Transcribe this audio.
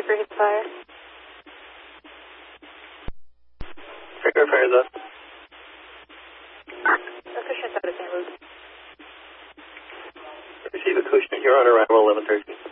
for his fire. Trigger fires up. Cushion's out of St. Luke. Receive a Cushing. You're on arrival 1113.